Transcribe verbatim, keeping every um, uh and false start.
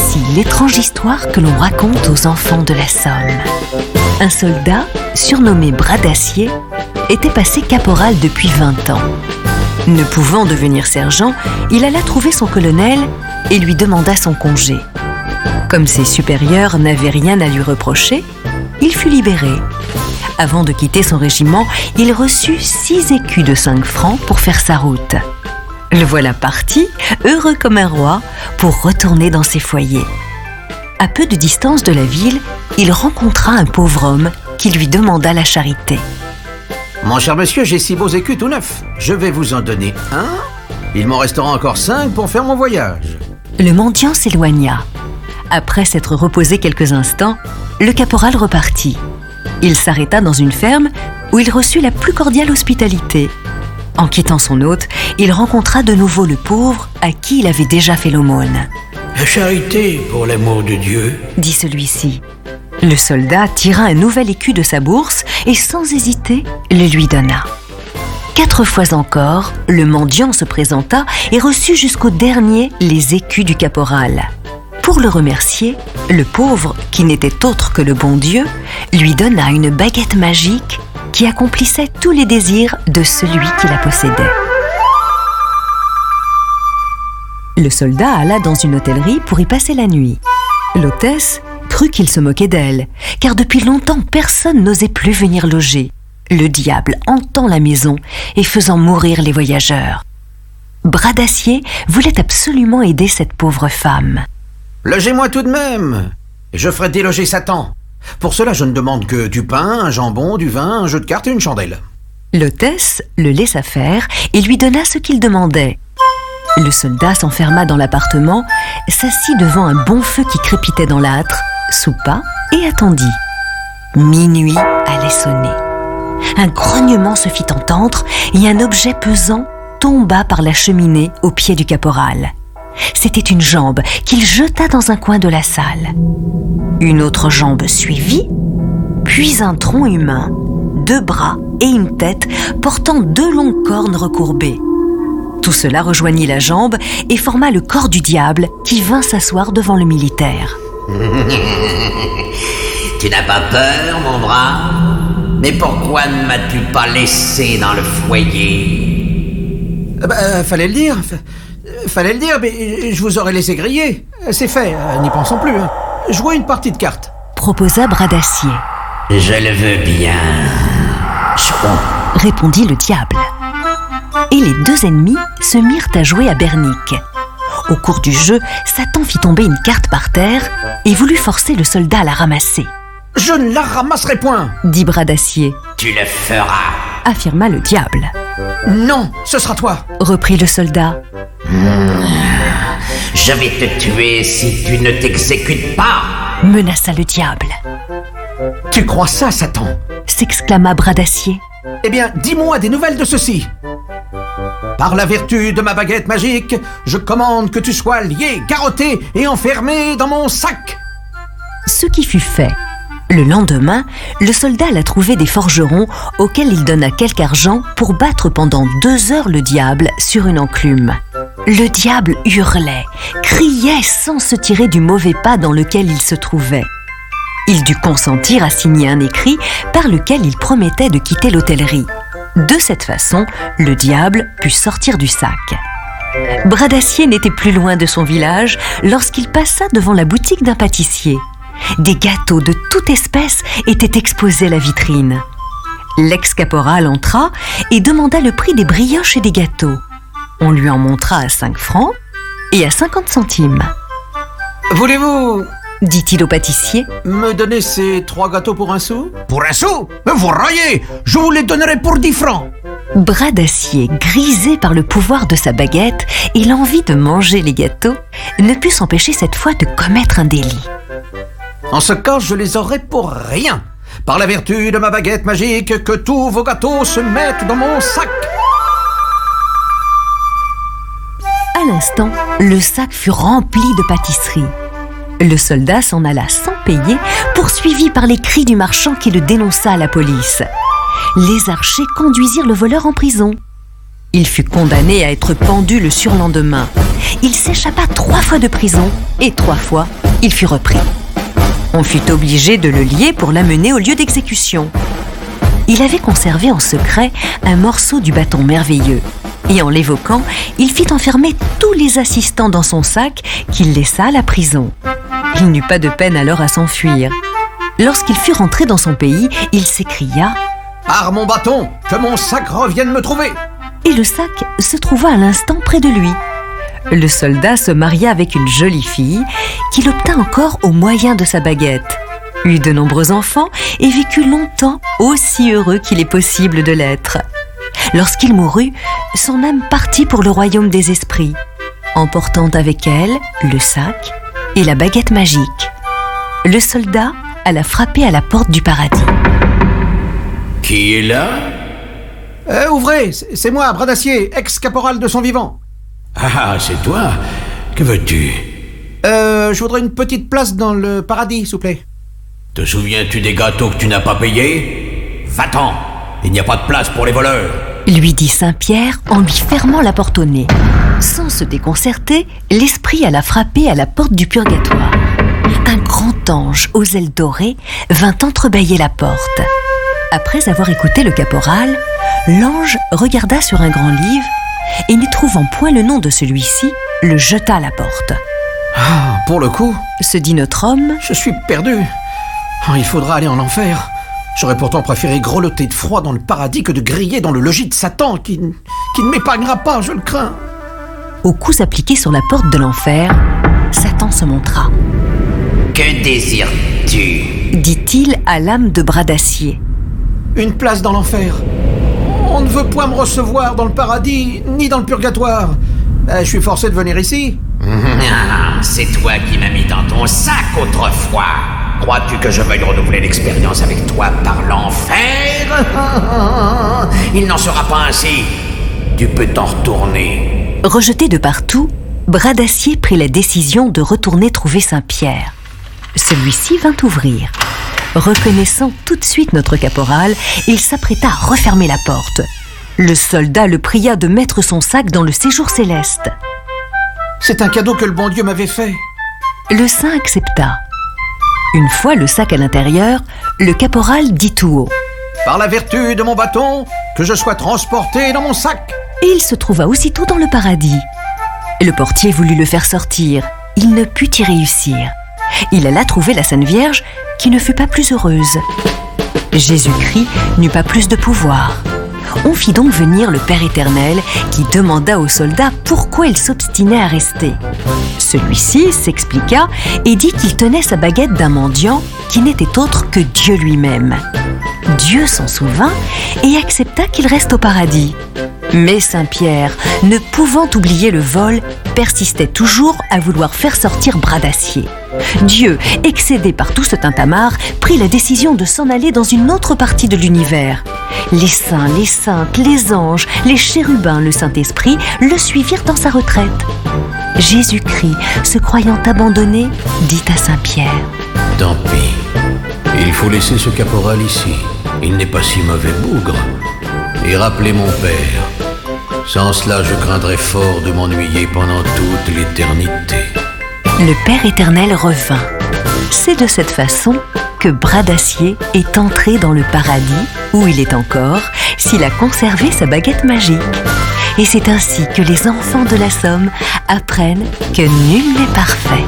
Voici l'étrange histoire que l'on raconte aux enfants de la Somme. Un soldat, surnommé Bras d'Acier, était passé caporal depuis vingt ans. Ne pouvant devenir sergent, il alla trouver son colonel et lui demanda son congé. Comme ses supérieurs n'avaient rien à lui reprocher, il fut libéré. Avant de quitter son régiment, il reçut six écus de cinq francs pour faire sa route. Le voilà parti, heureux comme un roi, pour retourner dans ses foyers. À peu de distance de la ville, il rencontra un pauvre homme qui lui demanda la charité. « Mon cher monsieur, j'ai six beaux écus tout neufs. Je vais vous en donner un. Il m'en restera encore cinq pour faire mon voyage. » Le mendiant s'éloigna. Après s'être reposé quelques instants, le caporal repartit. Il s'arrêta dans une ferme où il reçut la plus cordiale hospitalité. En quittant son hôte, il rencontra de nouveau le pauvre à qui il avait déjà fait l'aumône. « La charité, pour l'amour de Dieu, » dit celui-ci. Le soldat tira un nouvel écu de sa bourse et sans hésiter, le lui donna. Quatre fois encore, le mendiant se présenta et reçut jusqu'au dernier les écus du caporal. Pour le remercier, le pauvre, qui n'était autre que le bon Dieu, lui donna une baguette magique qui accomplissait tous les désirs de celui qui la possédait. Le soldat alla dans une hôtellerie pour y passer la nuit. L'hôtesse crut qu'il se moquait d'elle, car depuis longtemps personne n'osait plus venir loger. Le diable hantant la maison et faisant mourir les voyageurs. Bras d'Acier voulait absolument aider cette pauvre femme. « Logez-moi tout de même, et je ferai déloger Satan. Pour cela, je ne demande que du pain, un jambon, du vin, un jeu de cartes et une chandelle. » L'hôtesse le laissa faire et lui donna ce qu'il demandait. Le soldat s'enferma dans l'appartement, s'assit devant un bon feu qui crépitait dans l'âtre, soupa et attendit. Minuit allait sonner. Un grognement se fit entendre et un objet pesant tomba par la cheminée au pied du caporal. C'était une jambe qu'il jeta dans un coin de la salle. Une autre jambe suivit, puis un tronc humain, deux bras et une tête portant deux longues cornes recourbées. Tout cela rejoignit la jambe et forma le corps du diable qui vint s'asseoir devant le militaire. Tu n'as pas peur, mon brave? Mais pourquoi ne m'as-tu pas laissé dans le foyer? Euh, bah, fallait le dire. Fallait le dire, mais je vous aurais laissé griller. C'est fait, n'y pensons plus. Hein. Jouez une partie de cartes. Proposa Bras d'Acier. Je le veux bien. Jouons, répondit le diable. Et les deux ennemis se mirent à jouer à bernique. Au cours du jeu, Satan fit tomber une carte par terre et voulut forcer le soldat à la ramasser. « Je ne la ramasserai point !» dit Bras d'Acier. « Tu le feras !» affirma le diable. « Non, ce sera toi !» reprit le soldat. Mmh, je vais te tuer si tu ne t'exécutes pas, menaça le diable. « Tu crois ça, Satan ?» s'exclama Bras d'Acier. « Eh bien, dis-moi des nouvelles de ceci. Par la vertu de ma baguette magique, je commande que tu sois lié, garrotté et enfermé dans mon sac. » Ce qui fut fait. Le lendemain, le soldat alla trouver des forgerons auxquels il donna quelque argent pour battre pendant deux heures le diable sur une enclume. Le diable hurlait, criait sans se tirer du mauvais pas dans lequel il se trouvait. Il dut consentir à signer un écrit par lequel il promettait de quitter l'hôtellerie. De cette façon, le diable put sortir du sac. Bras d'Acier n'était plus loin de son village lorsqu'il passa devant la boutique d'un pâtissier. Des gâteaux de toute espèce étaient exposés à la vitrine. L'ex-caporal entra et demanda le prix des brioches et des gâteaux. On lui en montra à cinq francs et à cinquante centimes. « Voulez-vous, dit-il au pâtissier, me donner ces trois gâteaux pour un sou ?»« Pour un sou? Vous raillez! Je vous les donnerai pour dix francs !» Bras d'Acier, grisé par le pouvoir de sa baguette et l'envie de manger les gâteaux, ne put s'empêcher cette fois de commettre un délit. « En ce cas, je les aurai pour rien. Par la vertu de ma baguette magique, que tous vos gâteaux se mettent dans mon sac. » À l'instant, le sac fut rempli de pâtisseries. Le soldat s'en alla sans payer, poursuivi par les cris du marchand qui le dénonça à la police. Les archers conduisirent le voleur en prison. Il fut condamné à être pendu le surlendemain. il s'échappa trois fois de prison et trois fois, il fut repris. On fut obligé de le lier pour l'amener au lieu d'exécution. Il avait conservé en secret un morceau du bâton merveilleux. Et en l'évoquant, il fit enfermer tous les assistants dans son sac qu'il laissa à la prison. Il n'eut pas de peine alors à s'enfuir. Lorsqu'il fut rentré dans son pays, il s'écria « Par mon bâton, que mon sac revienne me trouver !» Et le sac se trouva à l'instant près de lui. Le soldat se maria avec une jolie fille qu'il obtint encore au moyen de sa baguette, eut de nombreux enfants et vécut longtemps aussi heureux qu'il est possible de l'être. Lorsqu'il mourut, son âme partit pour le royaume des esprits, emportant avec elle le sac et la baguette magique. Le soldat alla frapper à la porte du paradis. Qui est là? Euh, ouvrez, c'est moi, bras d'acier, ex-caporal de son vivant. Ah, c'est toi? Que veux-tu? Euh, je voudrais une petite place dans le paradis, s'il vous plaît. Te souviens-tu des gâteaux que tu n'as pas payés? Va-t'en, il n'y a pas de place pour les voleurs. Lui dit Saint-Pierre en lui fermant la porte au nez. Sans se déconcerter, l'esprit alla frapper à la porte du purgatoire. Un grand ange aux ailes dorées vint entrebâiller la porte. Après avoir écouté le caporal, l'ange regarda sur un grand livre et, n'y trouvant point le nom de celui-ci, le jeta à la porte. Ah, pour le coup, se dit notre homme, je suis perdu. Oh, il faudra aller en enfer. J'aurais pourtant préféré grelotter de froid dans le paradis que de griller dans le logis de Satan qui, qui ne m'épargnera pas, je le crains. Aux coups appliqués sur la porte de l'enfer, Satan se montra. « Que désires-tu » dit-il à l'âme de bras d'acier. Une place dans l'enfer. On ne veut point me recevoir dans le paradis, ni dans le purgatoire. Euh, je suis forcé de venir ici. Ah, c'est toi qui m'as mis dans ton sac autrefois. Crois-tu que je veuille renouveler l'expérience avec toi par l'enfer? Il n'en sera pas ainsi. Tu peux t'en retourner. Rejeté de partout, Bras d'acier prit la décision de retourner trouver Saint-Pierre. Celui-ci vint ouvrir. Reconnaissant tout de suite notre caporal, il s'apprêta à refermer la porte. Le soldat le pria de mettre son sac dans le séjour céleste. C'est un cadeau que le bon Dieu m'avait fait. Le saint accepta. Une fois le sac à l'intérieur, le caporal dit tout haut. Par la vertu de mon bâton, que je sois transporté dans mon sac. Et il se trouva aussitôt dans le paradis. Le portier voulut le faire sortir. Il ne put y réussir. Il alla trouver la Sainte Vierge, qui ne fut pas plus heureuse. Jésus-Christ n'eut pas plus de pouvoir. On fit donc venir le Père éternel, qui demanda au soldat pourquoi il s'obstinait à rester. Celui-ci s'expliqua et dit qu'il tenait sa baguette d'un mendiant qui n'était autre que Dieu lui-même. Dieu s'en souvint et accepta qu'il reste au paradis. Mais Saint-Pierre, ne pouvant oublier le vol, persistait toujours à vouloir faire sortir Bras d'acier. Dieu, excédé par tout ce tintamarre, prit la décision de s'en aller dans une autre partie de l'univers. Les saints, les saintes, les anges, les chérubins, le Saint-Esprit le suivirent dans sa retraite. Jésus-Christ, se croyant abandonné, dit à Saint-Pierre : « Tant pis, il faut laisser ce caporal ici. Il n'est pas si mauvais bougre. Et rappelez mon père. Sans cela, je craindrais fort de m'ennuyer pendant toute l'éternité. » Le Père éternel revint. C'est de cette façon que Bras d'acier est entré dans le paradis, où il est encore, s'il a conservé sa baguette magique. Et c'est ainsi que les enfants de la Somme apprennent que nul n'est parfait.